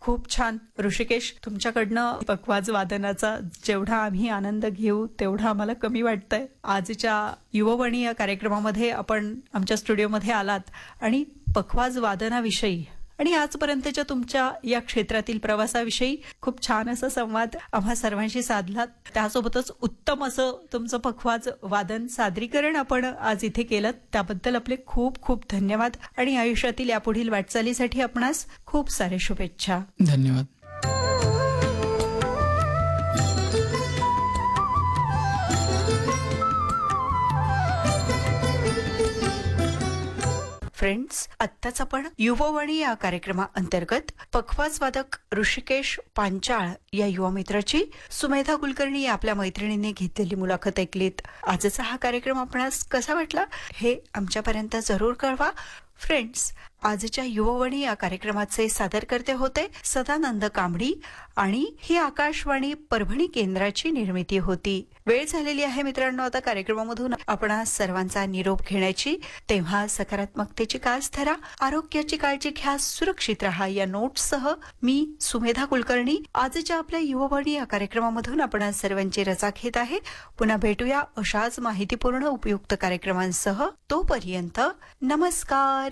खूप छान. ऋषिकेश, तुमच्याकडनं पखवाज वादनाचा जेवढा आम्ही आनंद घेऊ तेवढा आम्हाला कमी वाटतंय. आजच्या युववाणी या कार्यक्रमामध्ये आपण आमच्या स्टुडिओमध्ये आलात आणि पखवाज वादनाविषयी आणि आजपर्यंतच्या तुमच्या या क्षेत्रातील प्रवासाविषयी खूप छान असा संवाद आम्हा सर्वांशी साधलात. त्यासोबतच उत्तम असं तुमचं पखवाज वादन सादरीकरण आपण आज इथे केलं. त्याबद्दल आपले खूप खूप धन्यवाद आणि आयुष्यातील यापुढील वाटचालीसाठी आपणास खूप सारे शुभेच्छा. धन्यवाद. फ्रेंड्स, आत्ताच आपण युववाणी या कार्यक्रमाअंतर्गत पखवाज वादक ऋषिकेश पांचाळ या युवा मित्राची सुमेधा कुलकर्णी या आपल्या मैत्रिणीने घेतलेली मुलाखत ऐकलीत. आजचा हा कार्यक्रम आपणास कसा वाटला हे आमच्यापर्यंत जरूर कळवा. फ्रेंड्स, आजच्या युववाणी या कार्यक्रमाचे सादरकर्ते होते सदानंद कांबडी आणि ही आकाशवाणी परभणी केंद्राची निर्मिती होती. वेळ झालेली आहे मित्रांनो आता कार्यक्रमामधून आपण सर्वांचा निरोप घेण्याची. तेव्हा सकारात्मकतेची कास धरा, आरोग्याची काळजी घ्या, सुरक्षित राहा या नोट्ससह मी सुमेधा कुलकर्णी आजच्या आपल्या युववाणी या कार्यक्रमामधून आपण सर्वांची रजा घेत आहे. पुन्हा भेटूया अशाच माहितीपूर्ण उपयुक्त कार्यक्रमांसह. तोपर्यंत नमस्कार.